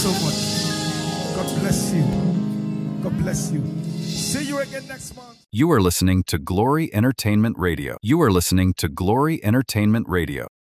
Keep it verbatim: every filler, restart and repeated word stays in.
so much. God bless you. God bless you. See you again next month. You are listening to Glory Entertainment Radio. You are listening to Glory Entertainment Radio.